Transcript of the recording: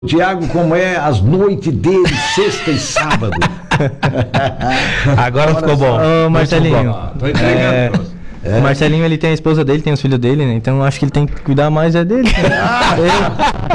Tiago, como é as noites dele, sexta e sábado. Agora ficou bom. Ô, Marcelinho. Tô entregando. O Marcelinho, ele tem a esposa dele, tem os filhos dele, né? Então eu acho que ele tem que cuidar mais dele. Né?